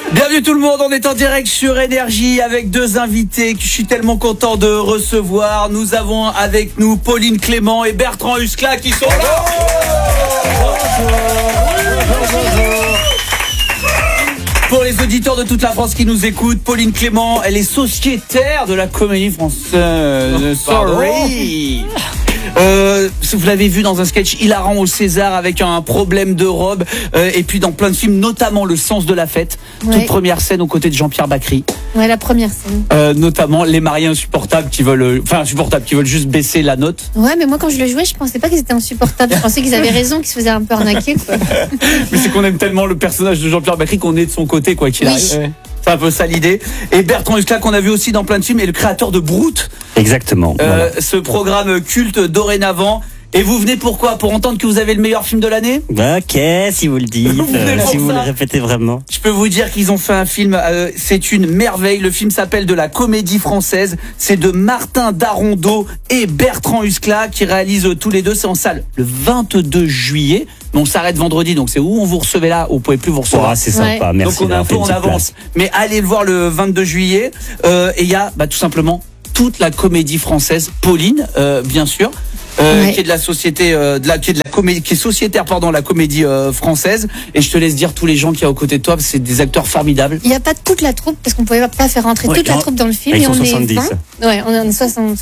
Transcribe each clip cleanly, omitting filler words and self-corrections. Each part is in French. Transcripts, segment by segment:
Bienvenue tout le monde, on est en direct sur Énergie avec deux invités que je suis tellement content de recevoir. Nous avons avec nous Pauline Clément et Bertrand Huskla qui sont là. Pour les auditeurs de toute la France qui nous écoutent, Pauline Clément, elle est sociétaire de la Comédie Française. Sorry. Vous l'avez vu dans un sketch hilarant au César avec un problème de robe et puis dans plein de films, notamment Le Sens de la Fête, toute première scène aux côtés de Jean-Pierre Bacri. Ouais, la première scène. Notamment les mariés insupportables qui veulent, qui veulent juste baisser la note. Ouais, mais moi quand je le jouais, je pensais pas qu'ils étaient insupportables. Je pensais qu'ils avaient raison, qu'ils se faisaient un peu arnaquer, quoi. Mais c'est qu'on aime tellement le personnage de Jean-Pierre Bacri qu'on est de son côté, quoi qu'il arrive. Ouais. C'est un peu ça l'idée. Et Bertrand Huskla qu'on a vu aussi dans plein de films est le créateur de Brut. Exactement. Voilà. Ce programme culte dorénavant. Et vous venez pourquoi? Pour entendre que vous avez le meilleur film de l'année? Ok, si vous le dites, si vous le répétez vraiment. Je peux vous dire qu'ils ont fait un film, c'est une merveille. Le film s'appelle De la Comédie Française. C'est de Martin Darondeau et Bertrand Huskla qui réalisent tous les deux. C'est en salle le 22 juillet. On s'arrête vendredi, donc c'est où on vous recevait là, vous pouvez plus vous recevoir. Oh, c'est sympa, merci. Donc on a un peu en avance. Mais allez le voir le 22 juillet. Et il y a tout simplement toute la Comédie Française. Pauline, bien sûr. Qui est de la société qui est sociétaire la Comédie Française, et je te laisse dire tous les gens qu'il y a aux côtés de toi, c'est des acteurs formidables. Il n'y a pas toute la troupe parce qu'on pouvait pas faire rentrer toute la troupe dans le film. Ils sont 70. Ouais, on est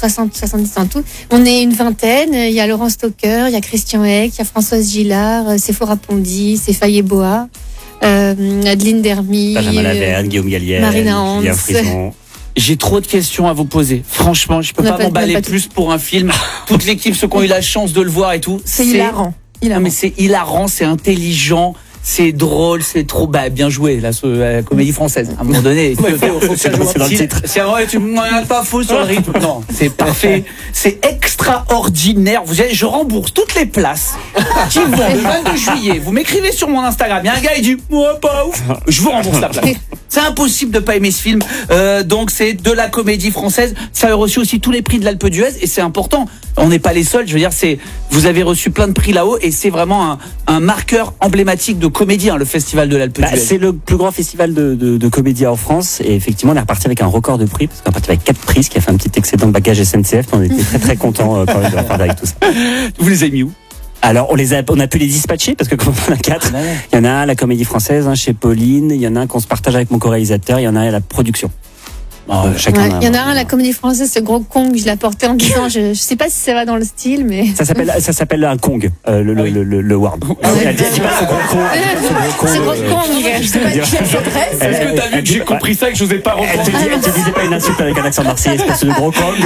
70 en tout. On est une vingtaine. Il y a Laurent Stocker, il y a Christian Eck, il y a Françoise Gillard, Sephora Pondy, Faye Boa, Adeline Dermy, Benjamin Laverne, Guillaume Gallienne, Marina Hans. Julien Frison. J'ai trop de questions à vous poser. Franchement, je peux pas m'emballer plus pour un film. Toute l'équipe, ceux qui ont eu la chance de le voir et tout. C'est hilarant. Non, mais c'est hilarant, c'est intelligent, c'est drôle, c'est trop bien joué la Comédie Française. À un moment donné, c'est dans le titre. C'est vrai, tu m'as pas faux sur le rythme. Non, c'est parfait. C'est extraordinaire. Je rembourse toutes les places qui vont le 22 juillet. Vous m'écrivez sur mon Instagram. Il y a un gars, il dit moi pas ouf. Je vous rembourse la place. C'est impossible de pas aimer ce film. Donc c'est de la Comédie Française. Ça a reçu aussi tous les prix de l'Alpe d'Huez et c'est important. On n'est pas les seuls. Je veux dire, vous avez reçu plein de prix là-haut et c'est vraiment un marqueur emblématique de comédie, le festival de l'Alpe d'Huez. C'est le plus grand festival de comédie en France et effectivement on est reparti avec un record de prix parce qu'on est reparti avec 4 prix, ce qui a fait un petit excédent de bagage SNCF. On était très très contents quand même de repartir avec tout ça. Vous les avez mis où? Alors on a pu les dispatcher parce que comme on en a 4, il y en a un à la Comédie Française, un chez Pauline, il y en a un qu'on se partage avec mon co-réalisateur, il y en a un à la production. Chacun il y en a un à la Comédie Française, ce gros Kong, je l'ai apporté en disant je sais pas si ça va dans le style, mais ça s'appelle un Kong, le Ward. Elle dit pas ce gros Kong. C'est gros Kong. Je sais pas qui s'adresse. Est-ce que t'as vu que j'ai compris ça et que j'osais pas reprendre? Elle te disait pas une insulte avec un accent marseillais, espèce de gros Kong.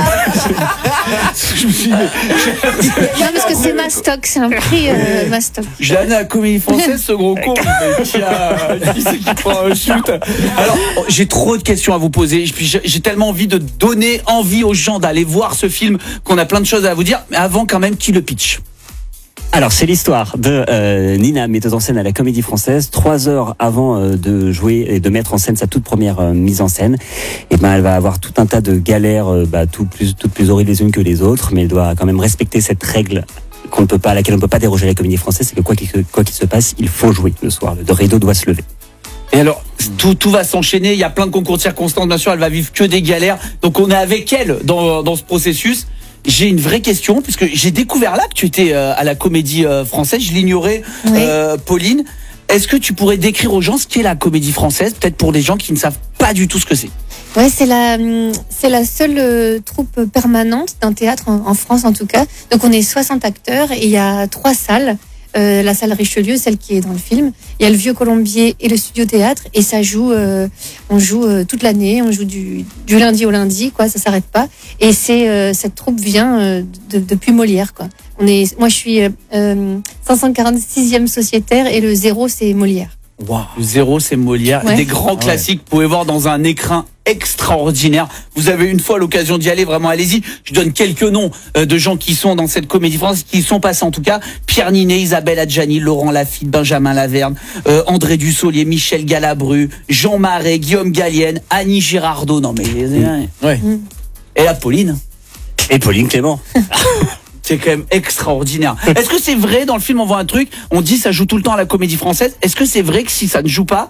Non, parce que c'est Mastoc, c'est un prix Mastoc. Je l'ai amené à la Comédie Française, ce gros con. Qui c'est qui prend un shoot? Alors, j'ai trop de questions à vous poser. J'ai tellement envie de donner envie aux gens d'aller voir ce film qu'on a plein de choses à vous dire. Mais avant, quand même, qui le pitch? Alors, c'est l'histoire de Nina, metteuse en scène à la Comédie Française. 3 heures avant de jouer et de mettre en scène sa toute première mise en scène, et elle va avoir tout un tas de galères, toutes plus horribles les unes que les autres, mais elle doit quand même respecter cette règle à laquelle on ne peut pas déroger à la Comédie Française, c'est que quoi qu'il se passe, il faut jouer le soir. Le rideau doit se lever. Et alors, tout va s'enchaîner. Il y a plein de concours de circonstances. Bien sûr, elle va vivre que des galères. Donc, on est avec elle dans ce processus. J'ai une vraie question, puisque j'ai découvert là que tu étais à la Comédie Française. Je l'ignorais, Pauline. Est-ce que tu pourrais décrire aux gens ce qu'est la Comédie Française, peut-être pour les gens qui ne savent pas du tout ce que c'est? Ouais, c'est la seule troupe permanente d'un théâtre en France en tout cas. Donc on est 60 acteurs et il y a 3 salles. La salle Richelieu, celle qui est dans le film. Il y a le Vieux Colombier et le Studio Théâtre et ça joue, on joue toute l'année, on joue du lundi au lundi, quoi, ça s'arrête pas. Et cette troupe vient depuis Molière, quoi. Moi je suis 546e sociétaire et le 0 c'est Molière. Wow. Le 0 c'est Molière, des grands classiques. Vous pouvez voir dans un écrin extraordinaire. Vous avez une fois l'occasion d'y aller, vraiment allez-y. Je donne quelques noms de gens qui sont dans cette Comédie Française, qui sont passés en tout cas. Pierre Ninet, Isabelle Adjani, Laurent Lafitte, Benjamin Laverne, André Dussolier, Michel Galabru, Jean Marais, Guillaume Gallienne, Annie Girardot. Non mais et la Pauline. Et Pauline Clément. C'est quand même extraordinaire. Est-ce que c'est vrai, dans le film on voit un truc, on dit ça joue tout le temps à la Comédie Française, est-ce que c'est vrai que si ça ne joue pas,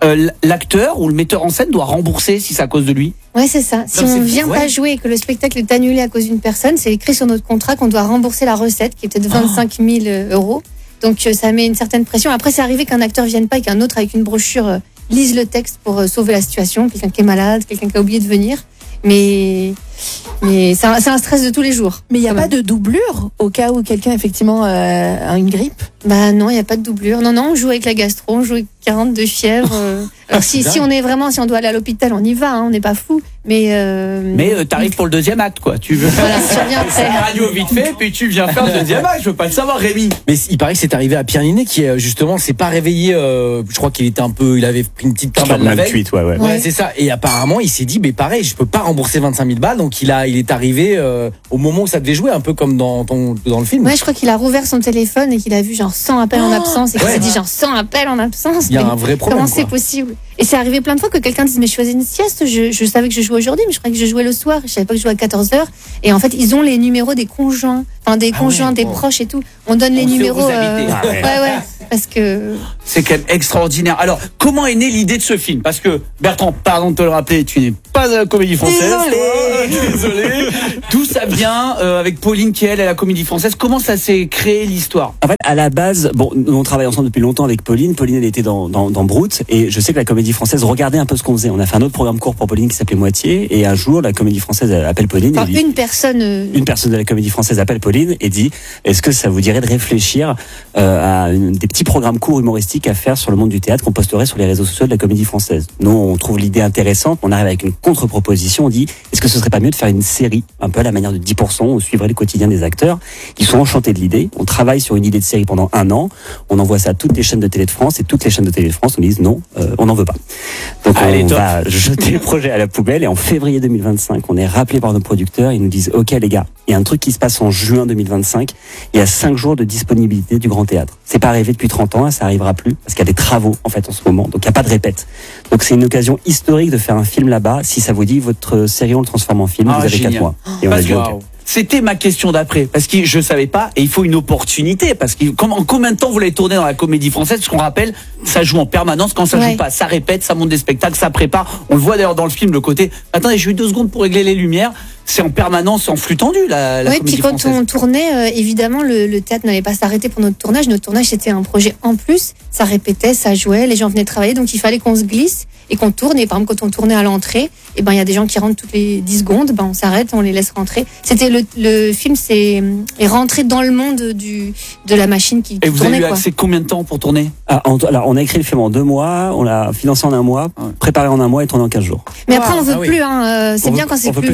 l'acteur ou le metteur en scène doit rembourser si c'est à cause de lui. Ouais, c'est ça. Si on vient pas jouer et que le spectacle est annulé à cause d'une personne, c'est écrit sur notre contrat qu'on doit rembourser la recette, qui est peut-être 25 000 euros. Donc ça met une certaine pression. Après, c'est arrivé qu'un acteur vienne pas et qu'un autre avec une brochure lise le texte pour sauver la situation. Quelqu'un qui est malade, quelqu'un qui a oublié de venir. Mais c'est un stress de tous les jours. Mais il n'y a pas de doublure au cas où quelqu'un effectivement a une grippe? Bah non, il n'y a pas de doublure. Non, on joue avec la gastro, on joue avec 42 fièvre. Alors si on doit aller à l'hôpital, on y va, hein, on n'est pas fou. Mais t'arrives pour le deuxième acte, quoi. Tu veux voilà, c'est la radio vite fait, puis tu viens faire le deuxième acte. Je veux pas le savoir, Rémi. Mais il paraît que c'est arrivé à Pierre Ninet qui justement s'est pas réveillé. Je crois qu'il était il avait pris une petite timbale la veille. Ouais, c'est ça. Et apparemment, il s'est dit, mais pareil, je peux pas rembourser 25 000 balles. Donc il est arrivé au moment où ça devait jouer, un peu comme dans le film. Ouais, je crois qu'il a rouvert son téléphone et qu'il a vu genre 100 appels en absence et qu'il s'est dit genre 100 appels en absence. Il y a un vrai problème. Comment c'est possible? Et c'est arrivé plein de fois que quelqu'un dise mais je faisais une sieste, je savais que je jouais aujourd'hui, mais je croyais que je jouais le soir, je savais pas que je jouais à 14h. Et en fait, ils ont les numéros des conjoints, des proches et tout. On donne les numéros. Ouais, parce que c'est quand même extraordinaire. Alors, comment est née l'idée de ce film? Parce que Bertrand, pardon de te le rappeler, tu n'es pas à la Comédie Française. Désolé. D'où ça vient avec Pauline qui elle à la Comédie Française? Comment ça s'est créé l'histoire? En fait, à la base, nous on travaille ensemble depuis longtemps avec Pauline. Pauline, elle était dans Brut, et je sais que la Comédie Française regardait un peu ce qu'on faisait. On a fait un autre programme court pour Pauline qui s'appelait Moitié, et un jour, la Comédie Française appelle Pauline. Une personne de la Comédie Française appelle Pauline et dit: est-ce que ça vous dirait de réfléchir à des petits programmes courts humoristiques à faire sur le monde du théâtre qu'on posterait sur les réseaux sociaux de la Comédie Française? Nous, on trouve l'idée intéressante. On arrive avec une contre-proposition. On dit: est-ce que ce serait pas mieux de faire une série, un peu à la manière de 10%? On suivrait le quotidien des acteurs. Ils sont enchantés de l'idée. On travaille sur une idée de série pendant 1 an. On envoie ça à toutes les chaînes de télé de France, et toutes les chaînes de télé de France nous disent non, on n'en veut pas. Donc on va jeter le projet à la poubelle, et en février 2025, on est rappelé par nos producteurs. Ils nous disent: ok les gars, il y a un truc qui se passe en juin 2025. Il y a 5 jours de disponibilité du Grand Théâtre. C'est pas arrivé depuis 30 ans, et ça arrivera plus parce qu'il y a des travaux en fait en ce moment. Donc il y a pas de répète. Donc c'est une occasion historique de faire un film là-bas. Si ça vous dit, votre série on le transforme en film. Vous avez génial. 4 mois. Et on a dit ok. C'était ma question d'après, parce que je savais pas, et il faut une opportunité, parce que en combien de temps vous l'avez tourné dans la Comédie Française? Parce qu'on rappelle, ça joue en permanence. Quand ça joue pas, ça répète, ça monte des spectacles, ça prépare. On le voit d'ailleurs dans le film, le côté attendez, j'ai eu 2 secondes pour régler les lumières. C'est en permanence, en flux tendu la Comédie puis quand Française. on tournait, évidemment le théâtre n'allait pas s'arrêter pour notre tournage. Notre tournage c'était un projet en plus, ça répétait, ça jouait, les gens venaient travailler, donc il fallait qu'on se glisse et qu'on tourne. Et par exemple quand on tournait à l'entrée, il y a des gens qui rentrent toutes les 10 secondes, on s'arrête, on les laisse rentrer. C'était le film est rentré dans le monde de la machine qui tournait. Et vous avez eu accès combien de temps pour tourner? Alors on a écrit le film en 2 mois, on l'a financé en 1 mois, préparé en 1 mois et tourné en 15 jours. Mais après on veut plus, c'est bien quand c'est plus.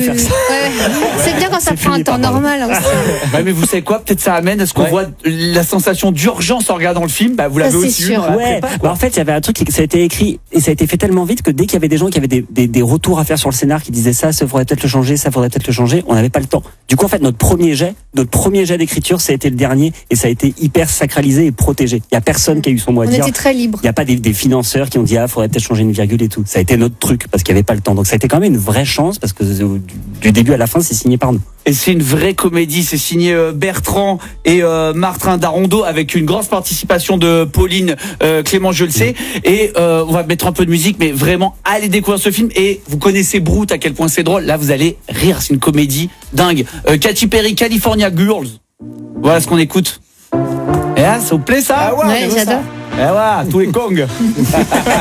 C'est bien quand ça prend un temps normal aussi. Mais vous savez quoi? Peut-être ça amène à ce qu'on voit la sensation d'urgence en regardant le film. Vous l'avez aussi sûr. eu. En fait, il y avait un truc ça a été écrit et ça a été fait tellement vite que dès qu'il y avait des gens qui avaient des retours à faire sur le scénar, qui disaient ça faudrait peut-être le changer, ça faudrait peut-être le changer, on n'avait pas le temps. Du coup, en fait, notre premier jet d'écriture, ça a été le dernier, et ça a été hyper sacralisé et protégé. Il y a personne qui a eu son mot à dire. On était très libre. Il n'y a pas des financeurs qui ont dit faudrait peut-être changer une virgule et tout. Ça a été notre truc parce qu'il n'y avait pas le temps. Donc ça a été quand même une vraie chance, parce que du début à la fin, c'est signé par nous. Et c'est une vraie comédie, c'est signé Bertrand et Martin Darondeau, avec une grosse participation de Pauline Clément, je le sais. Et on va mettre un peu de musique, mais vraiment, allez découvrir ce film. Et vous connaissez Brut, à quel point c'est drôle. Là, vous allez rire, c'est une comédie dingue. Katy Perry, California Girls. Voilà ce qu'on écoute. Et là, ça vous plaît ça? Ouais, j'adore. Et voilà, tous les Kong.